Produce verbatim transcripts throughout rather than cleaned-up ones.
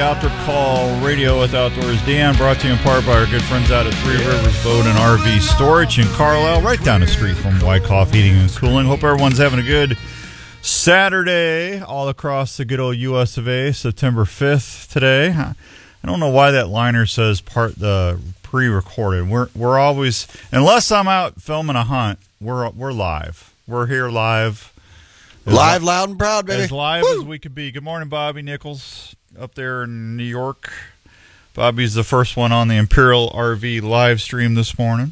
Outdoor Call Radio with Outdoors Dan, brought to you in part by our good friends out at Three Rivers Boat and R V Storage in Carlisle, right down the street from Wyckoff Heating and Cooling. Hope everyone's having a good Saturday all across the good old U S of A. September fifth today. I don't know why that liner says part the pre-recorded. We're we're always, unless I'm out filming a hunt, we're we're live. We're here live. Live, loud, and proud, baby. As live Woo! as we could be. Good morning, Bobby Nichols, up there in New York. Bobby's the first one on the Imperial R V live stream this morning.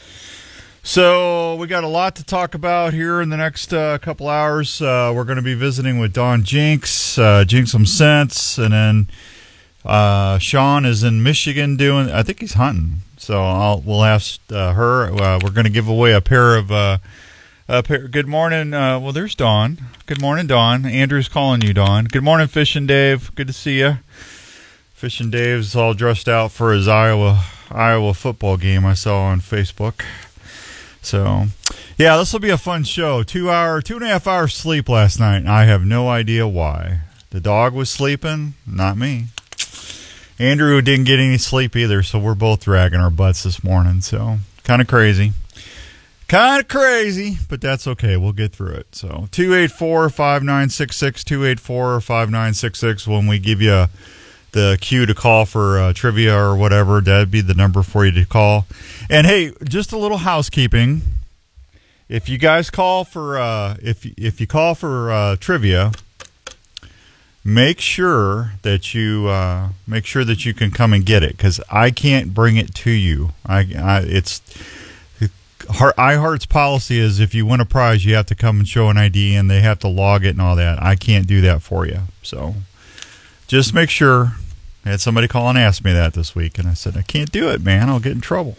So we got a lot to talk about here in the next uh, couple hours. Uh, we're going to be visiting with Dawn Jinks, uh, Jinx Some Sense, and then uh, Sean is in Michigan doing, I think he's hunting. So I'll, we'll ask uh, her. Uh, we're going to give away a pair of... Uh, Uh, good morning. Uh, well, there's Dawn. Good morning, Dawn. Andrew's calling you, Dawn. Good morning, Fishing Dave. Good to see you. Fishing Dave's all dressed out for his Iowa Iowa football game I saw on Facebook. So, yeah, this will be a fun show. Two hour, two and a half hours sleep last night, and I have no idea why. The dog was sleeping, not me. Andrew didn't get any sleep either, so we're both dragging our butts this morning. So, kind of crazy. Kind of crazy, but that's okay. We'll get through it. So two eight four, five nine six six, two eight four, five nine six six. When we give you the cue to call for uh, trivia or whatever, that'd be the number for you to call. And, hey, just a little housekeeping. If you guys call for uh, if, if you call for uh, trivia, make sure that you uh, make sure that you can come and get it, because I can't bring it to you. I, I it's... iHeart's policy is if you win a prize, you have to come and show an I D, and they have to log it and all that. I can't do that for you. So just make sure. I had somebody call and ask me that this week, and I said, I can't do it, man. I'll get in trouble.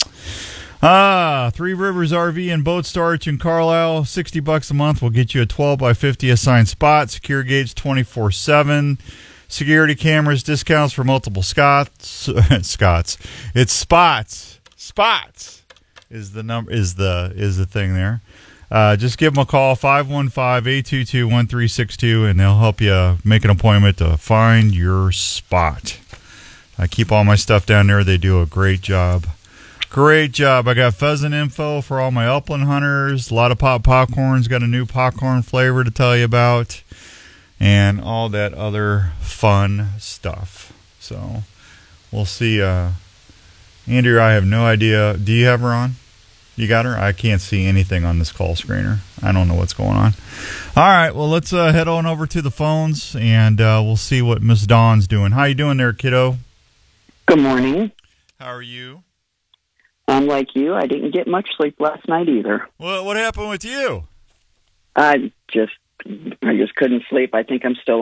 Ah, Three Rivers R V and Boat Storage in Carlisle, sixty bucks a month will get you a twelve by fifty assigned spot, secure gates twenty-four seven, security cameras, discounts for multiple Scots. Scots. It's spots. Spots. Is the number is the is the thing there? Uh, just give them a call, five one five, eight two two, one three six two, and they'll help you make an appointment to find your spot. I keep all my stuff down there. They do a great job. Great job. I got pheasant info for all my upland hunters. A lot of pop popcorns. Got a new popcorn flavor to tell you about, and all that other fun stuff. So we'll see. Uh, Andrew, I have no idea. Do you have her on? You got her? I can't see anything on this call screener. I don't know what's going on. All right, well, let's uh, head on over to the phones, and uh, we'll see what Miss Dawn's doing. How you doing there, kiddo? Good morning. How are you? I'm like you. I didn't get much sleep last night either. What What happened with you? I just, I just couldn't sleep. I think I'm still